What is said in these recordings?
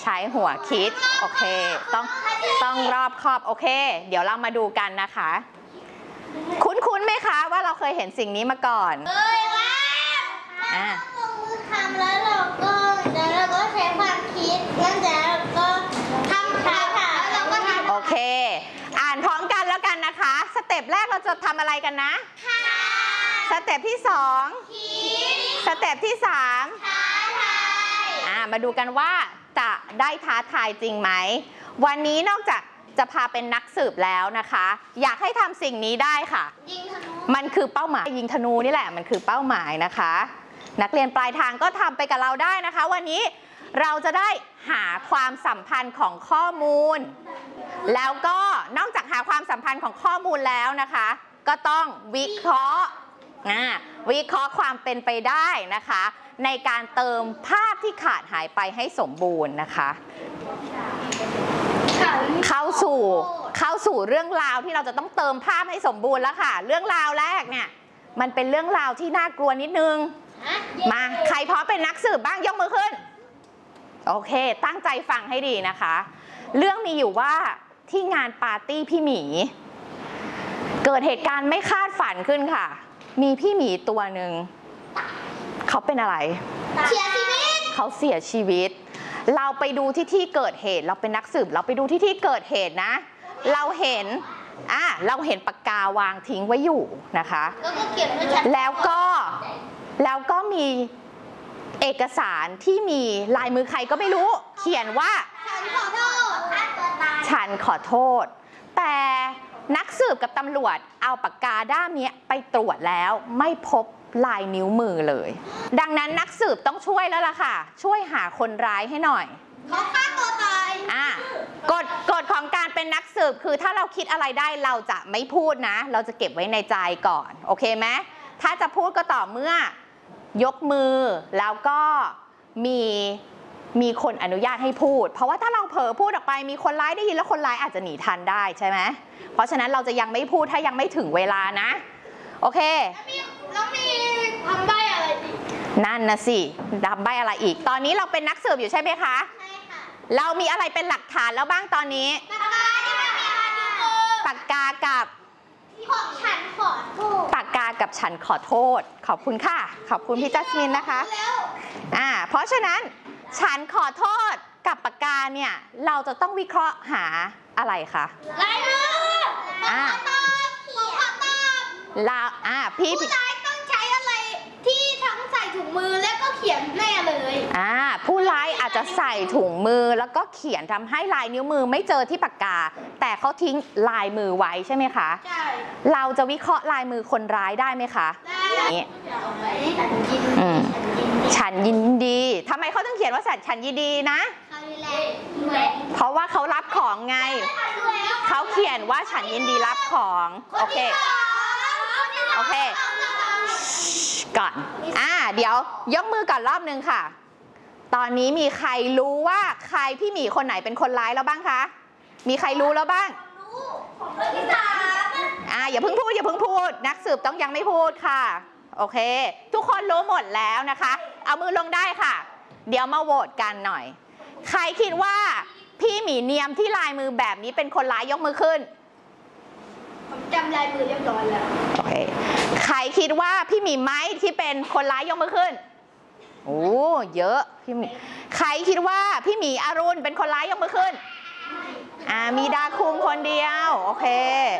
ช้หัวคิดโอเคต้องรอบคอบโอเคเดี๋ยวเรามาดูกันนะคะคุ้นไหมคะว่าเราเคยเห็นสิ่งนี้มาก่อนลงมือทำแล้วเราก็ใช้ความคิดแล้วเราก็ทำแล้วเราก็ทำโอเคอ่านพร้อมกันแล้วกันนะคะสเต็ปแรกเราจะทำอะไรกันนะสเต็ปที่2สเต็ปที่3ท้าทายมาดูกันว่าจะได้ท้าทายจริงไหมวันนี้นอกจากจะพาเป็นนักสืบแล้วนะคะอยากให้ทำสิ่งนี้ได้ค่ะยิงธนูมันคือเป้าหมายยิงธนูนี่แหละมันคือเป้าหมายนะคะนักเรียนปลายทางก็ทำไปกับเราได้นะคะวันนี้เราจะได้หาความสัมพันธ์ของข้อมูลแล้วก็นอกจากหาความสัมพันธ์ของข้อมูลแล้วนะคะก็ต้องวิเคราะห์ความเป็นไปได้นะคะในการเติมภาพที่ขาดหายไปให้สมบูรณ์นะคะเข้าสู่เรื่องราวที่เราจะต้องเติมภาพให้สมบูรณ์แล้วค่ะเรื่องราวแรกเนี่ยมันเป็นเรื่องราวที่น่ากลัวนิดนึงมาใครพร้อมเป็นนักสืบบ้างยกมือขึ้นโอเคตั้งใจฟังให้ดีนะคะเรื่องมีอยู่ว่าที่งานปาร์ตี้พี่หมีเกิดเหตุการณ์ไม่คาดฝันขึ้นค่ะมีพี่หมีตัวหนึ่งเขาเป็นอะไรเขาเสียชีวิตเราไปดูที่เกิดเหตุเราเป็นนักสืบเราไปดูที่เกิดเหตุนะเราเห็นปากกาวางทิ้งไว้อยู่นะคะแล้วก็มีเอกสารที่มีลายมือใครก็ไม่รู้เขียนว่าฉันขอโทษแต่นักสืบกับตำรวจเอาปากกาด้ามนี้ไปตรวจแล้วไม่พบลายนิ้วมือเลยดังนั้นนักสืบต้องช่วยแล้วล่ะค่ะช่วยหาคนร้ายให้หน่อยเขาฆ่าตัวตายกฎของการเป็นนักสืบคือถ้าเราคิดอะไรได้เราจะไม่พูดนะเราจะเก็บไว้ในใจก่อนโอเคไหมถ้าจะพูดก็ต่อเมื่อยกมือแล้วก็มีคนอนุญาตให้พูดเพราะว่าถ้าเราเผลอพูดออกไปมีคนร้ายได้ยินแล้วคนร้ายอาจจะหนีทันได้ใช่ไหมเพราะฉะนั้นเราจะยังไม่พูดถ้ายังไม่ถึงเวลานะโอเคแล้วมีทำใบอะไรอีกนั่นนะสิทำใบอะไรอีกตอนนี้เราเป็นนักสืบอยู่ใช่ไหมคะใช่ค่ะเรามีอะไรเป็นหลักฐานแล้วบ้างตอนนี้ปากกากับฉันขอโทษปากกากับฉันขอโทษขอบคุณค่ะขอบคุณพี่จัสมินนะคะเพราะฉะนั้นฉันขอโทษกับปากกาเนี่ยเราจะต้องวิเคราะห์หาอะไรคะลายมือพี่ผู้ร้ายต้องใช้อะไรที่ทั้งใส่ถุงมือแล้วก็เขียนแน่เลยผู้ร้ายอาจจะใส่ถุงมือแล้วก็เขียนทำให้ลายนิ้วมือไม่เจอที่ปากกาแต่เขาทิ้งลายมือไว้ใช่ไหมคะใช่เราจะวิเคราะห์ลายมือคนร้ายได้ไหมคะได้ฉันยินดีทำไมเขาต้องเขียนว่าฉันยินดีนะเพราะว่าเขารับของไงเขาเขียนว่าฉันยินดีรับของโอเคก่อนเดี๋ยวยกมือก่อนรอบนึงค่ะตอนนี้มีใครรู้ว่าใครพี่หมีคนไหนเป็นคนร้ายแล้วบ้างคะมีใครรู้แล้วบ้างอย่าเพิ่งพูดนักสืบต้องยังไม่พูดค่ะโอเคทุกคนรู้หมดแล้วนะคะเอามือลงได้ค่ะเดี๋ยวมาโหวตกันหน่อยใครคิดว่าพี่หมีเนียมที่ลายมือแบบนี้เป็นคนร้ายยกมือขึ้นผมจำลายมือเรียบร้อยแล้วโอเคใครคิดว่าพี่หมีไม้ที่เป็นคนร้ายยกมือขึ้นโอ้เยอะพี่หมีใครคิดว่าพี่หมีอรุณเป็นคนร้ายยกมือขึ้นมีดาคุงคนเดียวโอเค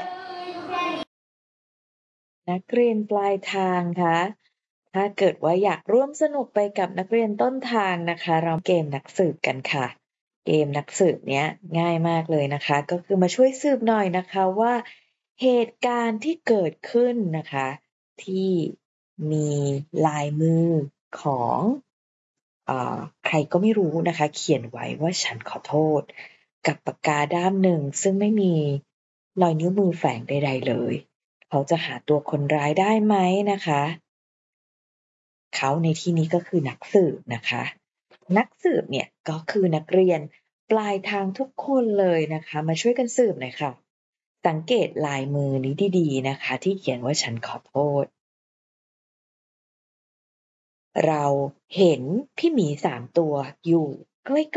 นักเรียนปลายทางคะถ้าเกิดว่าอยากร่วมสนุกไปกับนักเรียนต้นทางนะคะเราเกมนักสืบกันค่ะเกมนักสืบเนี้ยง่ายมากเลยนะคะก็คือมาช่วยสืบหน่อยนะคะว่าเหตุการณ์ที่เกิดขึ้นนะคะที่มีลายมือของใครก็ไม่รู้นะคะเขียนไว้ว่าฉันขอโทษกับปากกาด้ามหนึ่งซึ่งไม่มีรอยนิ้วมือแฝงใดๆเลยเขาจะหาตัวคนร้ายได้ไหมนะคะเขาในที่นี้ก็คือนักสืบนะคะนักสืบเนี่ยก็คือนักเรียนปลายทางทุกคนเลยนะคะมาช่วยกันสืบหน่อยค่ะสังเกตลายมือนี้ดีๆนะคะที่เขียนว่าฉันขอโทษเราเห็นพี่หมี3ตัวอยู่ใกล้